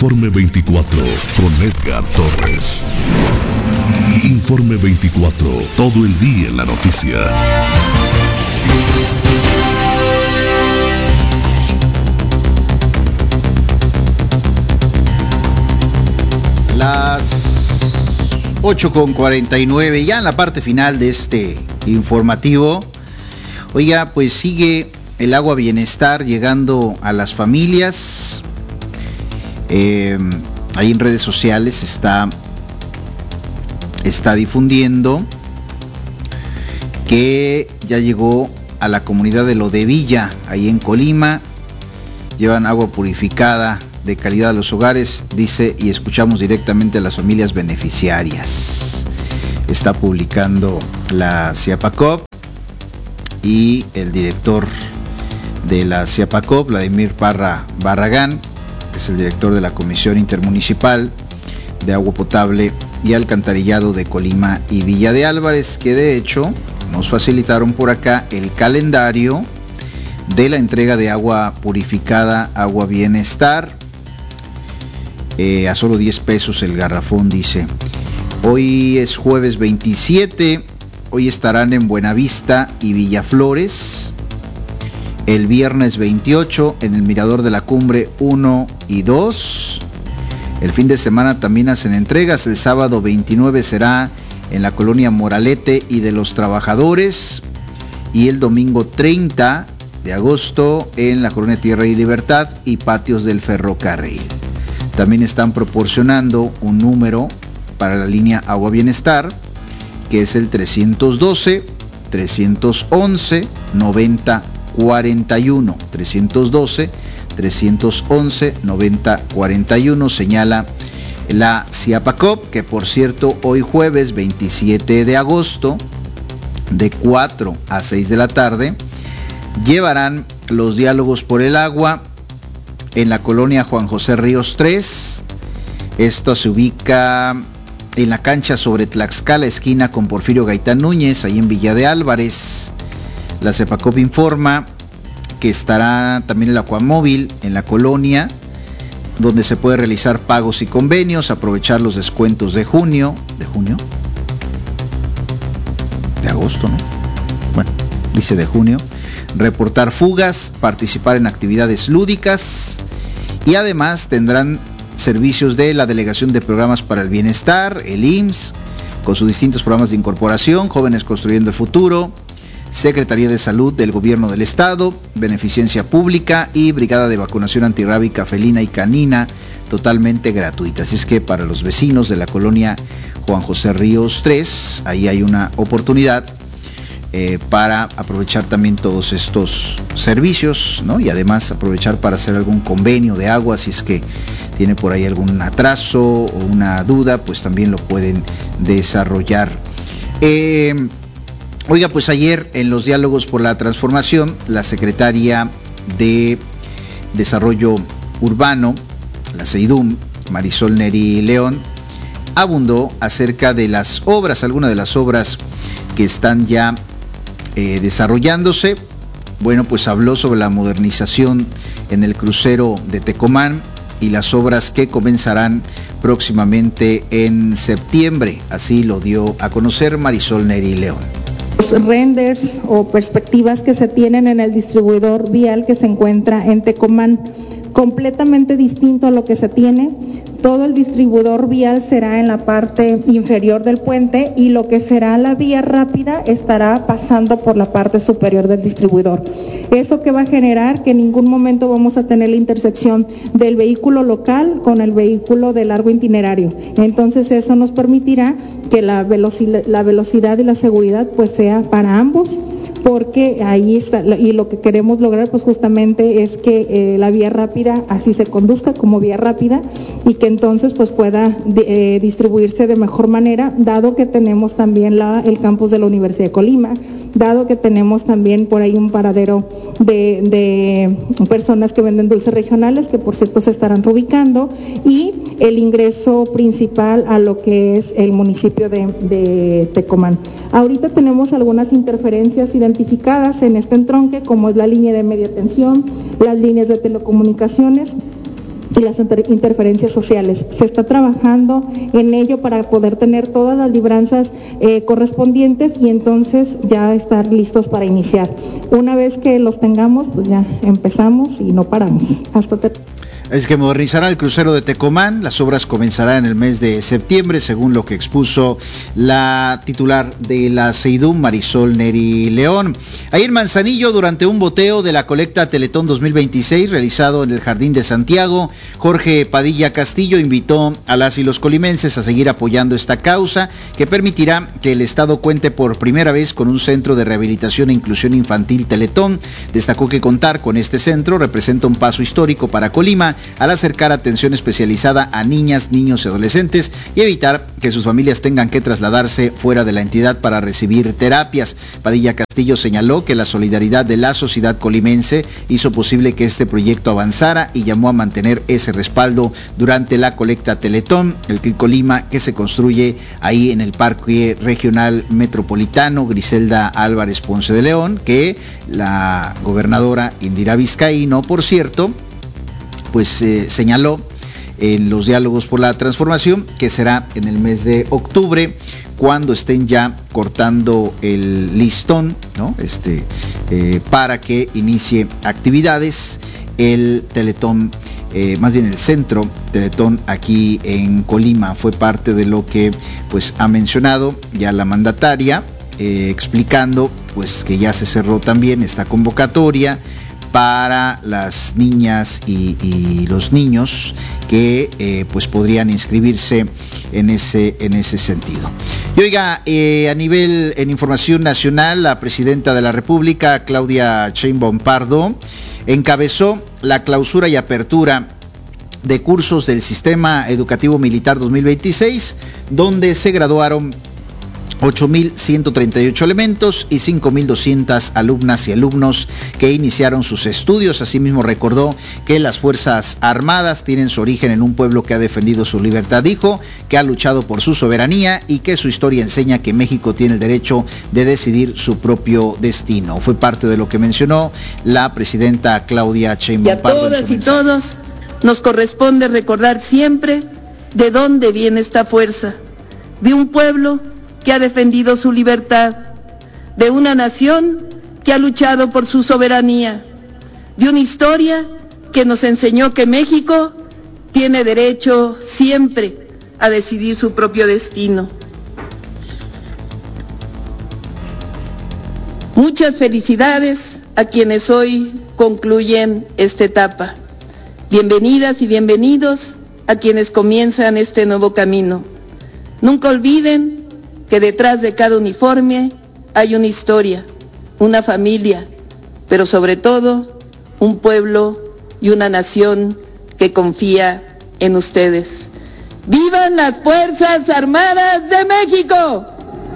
Informe 24 con Edgar Torres. Informe 24, todo el día en la noticia. Las 8:49, ya en la parte final de este informativo. Oiga, pues sigue el agua bienestar llegando a las familias. Ahí en redes sociales está difundiendo que ya llegó a la comunidad de Lodevilla, ahí en Colima. Llevan agua purificada de calidad a los hogares, dice, y escuchamos directamente a las familias beneficiarias. Está publicando la Ciapacop y el director de la Ciapacop, Vladimir Parra Barragán, que es el director de la Comisión Intermunicipal de Agua Potable y Alcantarillado de Colima y Villa de Álvarez, que de hecho nos facilitaron por acá el calendario de la entrega de agua purificada, agua bienestar, a solo 10 pesos el garrafón, dice. Hoy es jueves 27, hoy estarán en Buenavista y Villaflores. El viernes 28 en el Mirador de la Cumbre 1 y 2. El fin de semana también hacen entregas. El sábado 29 será en la colonia Moralete y de los Trabajadores. Y el domingo 30 de agosto en la colonia Tierra y Libertad y Patios del Ferrocarril. También están proporcionando un número para la línea Agua Bienestar, que es el 312-311-9041. 312-311-9041, señala la Ciapacop, que por cierto hoy jueves 27 de agosto de 4 a 6 de la tarde llevarán los diálogos por el agua en la colonia Juan José Ríos 3. Esto se ubica en la cancha sobre Tlaxcala, esquina con Porfirio Gaitán Núñez, ahí en Villa de Álvarez. La Ciapacop informa que estará también el Aquamóvil en la colonia, donde se puede realizar pagos y convenios, aprovechar los descuentos de junio, de agosto, ¿no? Bueno, dice de junio, reportar fugas, participar en actividades lúdicas y además tendrán servicios de la Delegación de Programas para el Bienestar, el IMSS, con sus distintos programas de incorporación, Jóvenes Construyendo el Futuro, Secretaría de Salud del Gobierno del Estado, Beneficencia Pública y Brigada de Vacunación Antirrábica Felina y Canina, totalmente gratuita. Así es que para los vecinos de la colonia Juan José Ríos 3, ahí hay una oportunidad para aprovechar también todos estos servicios, ¿no? Y además aprovechar para hacer algún convenio de agua, si es que tiene por ahí algún atraso o una duda, pues también lo pueden desarrollar. Oiga, pues ayer en los diálogos por la transformación, la secretaria de Desarrollo Urbano, la CEIDUM, Marisol Neri León, abundó acerca de las obras, algunas de las obras que están ya desarrollándose. Bueno, pues habló sobre la modernización en el crucero de Tecomán y las obras que comenzarán próximamente en septiembre. Así lo dio a conocer Marisol Neri León. Los renders o perspectivas que se tienen en el distribuidor vial que se encuentra en Tecomán, completamente distinto a lo que se tiene. Todo el distribuidor vial será en la parte inferior del puente y lo que será la vía rápida estará pasando por la parte superior del distribuidor. ¿Eso que va a generar? Que en ningún momento vamos a tener la intersección del vehículo local con el vehículo de largo itinerario. Entonces eso nos permitirá que la velocidad y la seguridad pues sea para ambos, porque ahí está, y lo que queremos lograr pues justamente es que la vía rápida así se conduzca como vía rápida y que entonces pues pueda distribuirse de mejor manera, dado que tenemos también el campus de la Universidad de Colima, dado que tenemos también por ahí un paradero de personas que venden dulces regionales, que por cierto se estarán reubicando, y el ingreso principal a lo que es el municipio de Tecomán. Ahorita tenemos algunas interferencias identificadas en este entronque, como es la línea de media tensión, las líneas de telecomunicaciones, y las interferencias sociales. Se está trabajando en ello para poder tener todas las libranzas correspondientes y entonces ya estar listos para iniciar. Una vez que los tengamos, pues ya empezamos y no paramos. Es que modernizará el crucero de Tecomán. Las obras comenzarán en el mes de septiembre, según lo que expuso la titular de la CEIDUM, Marisol Neri León. Ahí en Manzanillo, durante un boteo de la colecta Teletón 2026 realizado en el Jardín de Santiago, Jorge Padilla Castillo invitó a las y los colimenses a seguir apoyando esta causa que permitirá que el Estado cuente por primera vez con un centro de rehabilitación e inclusión infantil Teletón. Destacó que contar con este centro representa un paso histórico para Colima al acercar atención especializada a niñas, niños y adolescentes y evitar que sus familias tengan que trasladarse fuera de la entidad para recibir terapias. Padilla Castillo señaló que la solidaridad de la sociedad colimense hizo posible que este proyecto avanzara y llamó a mantener ese respaldo durante la colecta Teletón, el CLIC Colima, que se construye ahí en el Parque Regional Metropolitano Griselda Álvarez Ponce de León, que la gobernadora Indira Vizcaíno, por cierto, pues señaló en los diálogos por la transformación que será en el mes de octubre cuando estén ya cortando el listón, ¿no? Para que inicie actividades el Teletón, más bien el centro Teletón aquí en Colima. Fue parte de lo que pues ha mencionado ya la mandataria, explicando pues que ya se cerró también esta convocatoria para las niñas y los niños que pues podrían inscribirse en ese sentido. Y oiga, en información nacional, la presidenta de la República, Claudia Sheinbaum Pardo, encabezó la clausura y apertura de cursos del Sistema Educativo Militar 2026, donde se graduaron 8,138 elementos y 5,200 alumnas y alumnos que iniciaron sus estudios. Asimismo recordó que las Fuerzas Armadas tienen su origen en un pueblo que ha defendido su libertad, dijo, que ha luchado por su soberanía y que su historia enseña que México tiene el derecho de decidir su propio destino. Fue parte de lo que mencionó la presidenta Claudia Sheinbaum Pardo. Y a todas y todos nos corresponde recordar siempre de dónde viene esta fuerza, de un pueblo que ha defendido su libertad, de una nación que ha luchado por su soberanía, de una historia que nos enseñó que México tiene derecho siempre a decidir su propio destino. Muchas felicidades a quienes hoy concluyen esta etapa. Bienvenidas y bienvenidos a quienes comienzan este nuevo camino. Nunca olviden que detrás de cada uniforme hay una historia, una familia, pero sobre todo un pueblo y una nación que confía en ustedes. ¡Vivan las Fuerzas Armadas de México!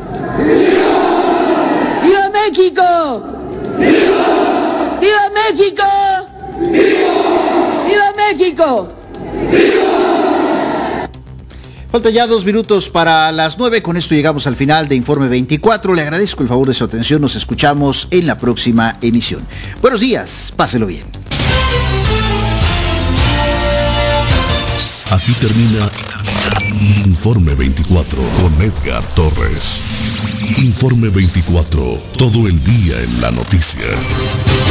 ¡Viva! ¡Viva México! ¡Viva! ¡Viva México! ¡Viva! ¡Viva México! Falta ya 2 minutos para las 9. Con esto llegamos al final de Informe 24. Le agradezco el favor de su atención. Nos escuchamos en la próxima emisión. Buenos días. Páselo bien. Aquí termina Informe 24 con Edgar Torres. Informe 24. Todo el día en la noticia.